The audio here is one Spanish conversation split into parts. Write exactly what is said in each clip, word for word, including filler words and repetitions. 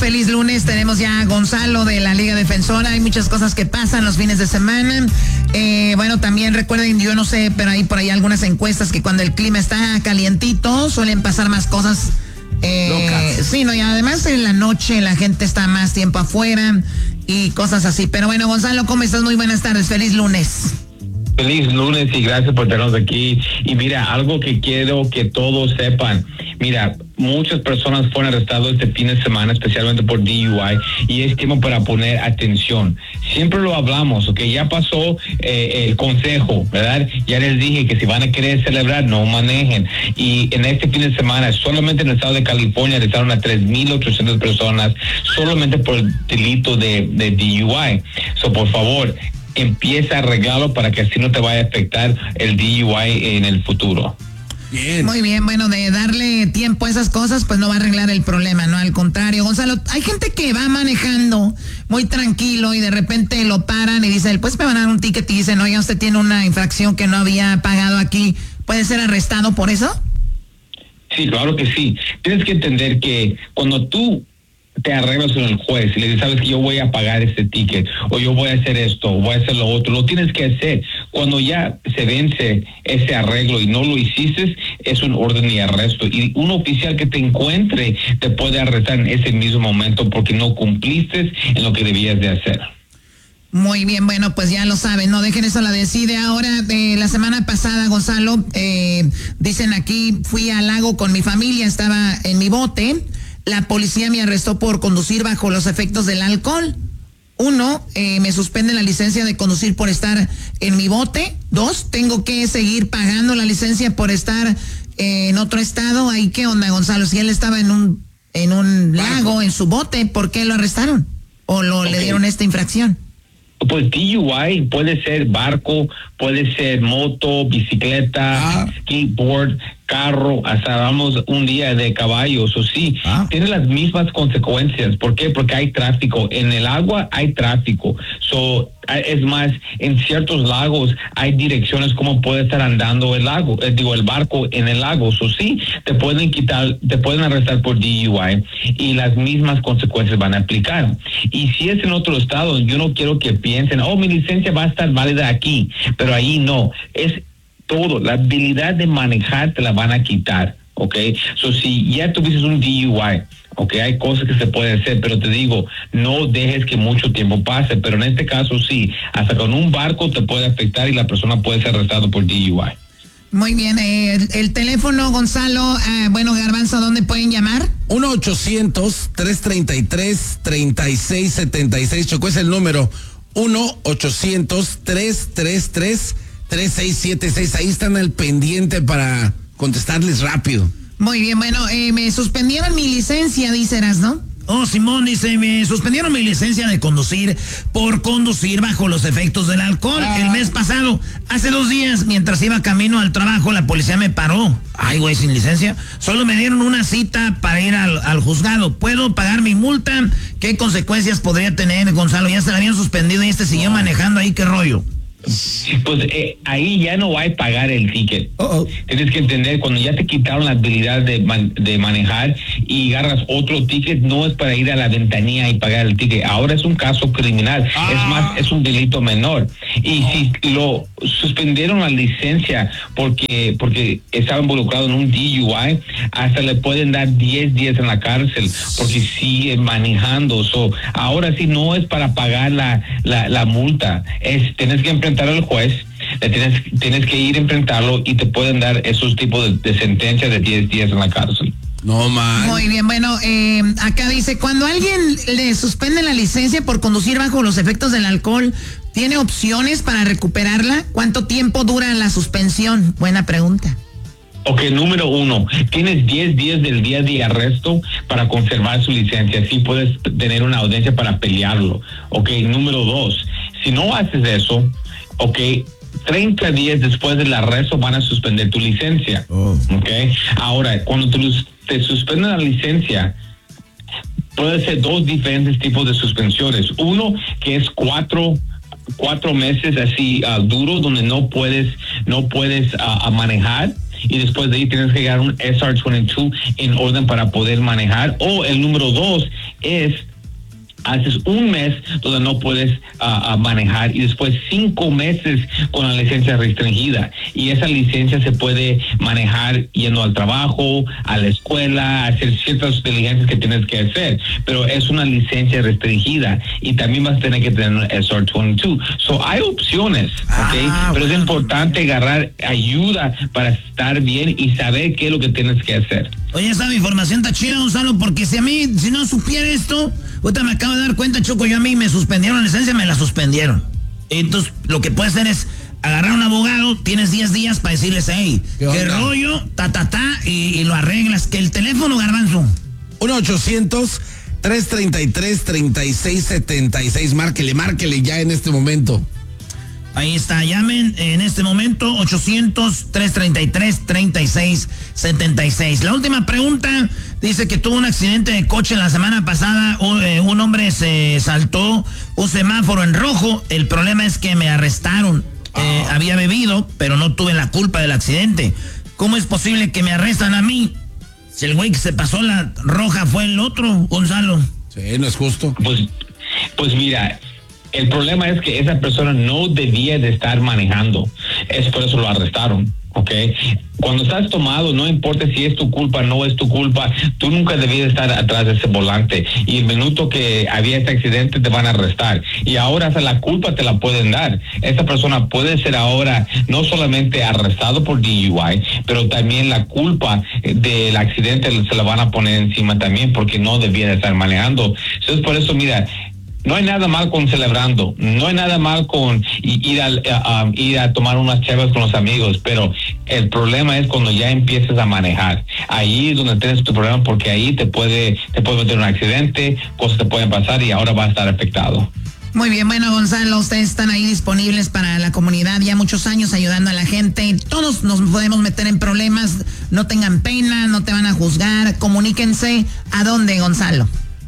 Feliz lunes, tenemos ya a Gonzalo de la Liga Defensora. Hay muchas cosas que pasan los fines de semana. Eh, bueno, también recuerden, yo no sé, pero hay por ahí algunas encuestas que cuando el clima está calientito suelen pasar más cosas. Eh, sí, no, y además en la noche la gente está más tiempo afuera y cosas así. Pero bueno, Gonzalo, ¿cómo estás? Muy buenas tardes, feliz lunes. Feliz lunes y gracias por tenernos aquí. Y mira, algo que quiero que todos sepan. Mira, muchas personas fueron arrestadas este fin de semana, especialmente por D U I, y es tiempo para poner atención. Siempre lo hablamos, ¿ok? Ya pasó eh, el consejo, ¿verdad? Ya les dije que si van a querer celebrar, no manejen. Y en este fin de semana, solamente en el estado de California, arrestaron a tres mil ochocientas personas solamente por el delito de, de D U I. So, por favor, empieza a arreglarlo para que así no te vaya a afectar el D U I en el futuro. Bien. Muy bien, bueno, de darle tiempo a esas cosas, pues no va a arreglar el problema, ¿no? Al contrario, Gonzalo, hay gente que va manejando muy tranquilo y de repente lo paran y dicen, pues me van a dar un ticket y dicen, oye, usted tiene una infracción que no había pagado aquí, ¿puede ser arrestado por eso? Sí, claro que sí. Tienes que entender que cuando tú te arreglas con el juez y le dices, sabes que yo voy a pagar este ticket, o yo voy a hacer esto, o voy a hacer lo otro, lo tienes que hacer. Cuando ya se vence ese arreglo y no lo hiciste, es un orden de arresto. Y un oficial que te encuentre te puede arrestar en ese mismo momento porque no cumpliste en lo que debías de hacer. Muy bien, bueno, pues ya lo saben, no dejen eso a la decide. Ahora, eh, la semana pasada, Gonzalo, eh, dicen aquí, fui al lago con mi familia, estaba en mi bote. La policía me arrestó por conducir bajo los efectos del alcohol. Uno, eh, me suspende la licencia de conducir por estar en mi bote. Dos, tengo que seguir pagando la licencia por estar eh, en otro estado. ¿Ahí qué onda, Gonzalo? Si él estaba en un en un lago, en su bote, ¿por qué lo arrestaron? ¿O lo okay. le dieron esta infracción? Pues D U I puede ser barco, puede ser moto, bicicleta, ah. skateboard, carro, hasta vamos un día de caballos, o sí, ah. tiene las mismas consecuencias. ¿Por qué? Porque hay tráfico. En el agua hay tráfico. So, es más, en ciertos lagos hay direcciones como puede estar andando el lago, eh, digo, el barco en el lago. So, sí, te pueden quitar, te pueden arrestar por D U I y las mismas consecuencias van a aplicar. Y si es en otro estado, yo no quiero que piensen, oh, mi licencia va a estar válida aquí, pero ahí no. Es todo, la habilidad de manejar te la van a quitar, ¿ok? So, si ya tuviste un D U I, ok, hay cosas que se pueden hacer, pero te digo, no dejes que mucho tiempo pase, pero en este caso sí, hasta con un barco te puede afectar y la persona puede ser arrestada por D U I. Muy bien, eh, el, el teléfono, Gonzalo, eh, bueno, Garbanzo, ¿dónde pueden llamar? uno ochocientos, trescientos treinta y tres, treinta y seis setenta y seis, Chocó, es el número uno ochocientos, trescientos treinta y tres, treinta y seis setenta y seis. Ahí están al pendiente para contestarles rápido. Muy bien, bueno, eh, me suspendieron mi licencia, diceras, ¿no? Oh, Simón, dice, me suspendieron mi licencia de conducir por conducir bajo los efectos del alcohol. Ah. El mes pasado, hace dos días, mientras iba camino al trabajo, la policía me paró. Ay, güey, sin licencia. Solo me dieron una cita para ir al, al juzgado. ¿Puedo pagar mi multa? ¿Qué consecuencias podría tener, Gonzalo? Ya se la habían suspendido y este siguió oh. manejando ahí, ¿qué rollo? Pues eh, ahí ya no va a pagar el ticket. Uh-oh. Tienes que entender, cuando ya te quitaron la habilidad de, man, de manejar y agarras otro ticket, no es para ir a la ventanilla y pagar el ticket. Ahora es un caso criminal. Ah. Es más, es un delito menor. Y oh. si lo suspendieron la licencia porque porque estaba involucrado en un D U I, hasta le pueden dar diez días en la cárcel porque sigue manejando. So, ahora sí no es para pagar la, la, la multa. Es, tienes que enfrentar al juez, tienes, tienes que ir a enfrentarlo y te pueden dar esos tipos de, de sentencias de diez días en la cárcel. No más. Muy bien, bueno, eh, acá dice, cuando alguien le suspende la licencia por conducir bajo los efectos del alcohol, ¿tiene opciones para recuperarla? ¿Cuánto tiempo dura la suspensión? Buena pregunta. Ok, número uno, tienes diez días del día de arresto para conservar su licencia. Así puedes tener una audiencia para pelearlo. Ok, número dos, si no haces eso, ok, treinta días después del arresto van a suspender tu licencia. Oh. Ok, ahora, cuando te, te suspenden la licencia, puede ser dos diferentes tipos de suspensiones. Uno, que es cuatro cuatro meses así uh, duro, donde no puedes no puedes uh, manejar, y después de ahí tienes que llegar a un S R veintidós en orden para poder manejar. O el número dos, es haces un mes donde no puedes uh, uh, manejar y después cinco meses con la licencia restringida, y esa licencia se puede manejar yendo al trabajo, a la escuela, hacer ciertas diligencias que tienes que hacer, pero es una licencia restringida y también vas a tener que tener un S R veintidós. So hay opciones, ¿ok? Ah, pero bueno, es importante agarrar ayuda para estar bien y saber qué es lo que tienes que hacer. Oye, esa información está chida, Gonzalo, porque si a mí, si no supiera esto, ahorita me acabo de dar cuenta, Choco, yo a mí me suspendieron la licencia, me la suspendieron. Entonces, lo que puedes hacer es agarrar a un abogado, tienes diez días para decirles, hey, qué, qué rollo, ta, ta, ta, y, y lo arreglas. Que el teléfono, Garbanzo. uno ochocientos, tres treinta y tres, treinta y seis setenta y seis, márquele, márquele ya en este momento. Ahí está, llamen en este momento, ochocientos, tres treinta y tres, treinta y seis setenta y seis. La última pregunta, dice que tuvo un accidente de coche la semana pasada, un, eh, un hombre se saltó un semáforo en rojo, el problema es que me arrestaron, oh. eh, había bebido, pero no tuve la culpa del accidente. ¿Cómo es posible que me arrestan a mí? Si el güey que se pasó la roja fue el otro, Gonzalo. Sí, no es justo. Pues, pues mira... El problema es que esa persona no debía de estar manejando. Es por eso lo arrestaron, ¿ok? Cuando estás tomado, no importa si es tu culpa o no es tu culpa, tú nunca debías estar atrás de ese volante. Y el minuto que había este accidente te van a arrestar. Y ahora hasta la culpa te la pueden dar. Esa persona puede ser ahora no solamente arrestado por D U I, pero también la culpa del accidente se la van a poner encima también porque no debía de estar manejando. Entonces, por eso, mira... No hay nada mal con celebrando, no hay nada mal con ir a, a, a, ir a tomar unas chavas con los amigos, pero el problema es cuando ya empiezas a manejar. Ahí es donde tienes tu problema, porque ahí te puede, te puede meter un accidente, cosas te pueden pasar y ahora vas a estar afectado. Muy bien, bueno, Gonzalo, ustedes están ahí disponibles para la comunidad, ya muchos años ayudando a la gente. Todos nos podemos meter en problemas, no tengan pena, no te van a juzgar, comuníquense. ¿A dónde, Gonzalo?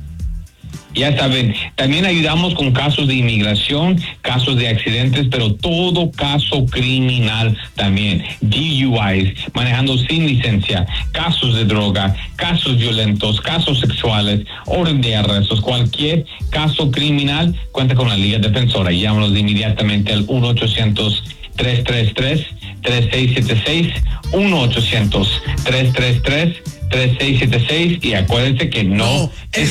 Ya saben, también ayudamos con casos de inmigración, casos de accidentes, pero todo caso criminal también. D U Is, manejando sin licencia, casos de droga, casos violentos, casos sexuales, orden de arrestos, cualquier caso criminal, cuenta con la Liga Defensora. Llámanos inmediatamente al uno ochocientos, tres tres tres, tres seis siete seis, uno ochocientos, tres tres tres, tres seis siete seis, y acuérdense que no, no es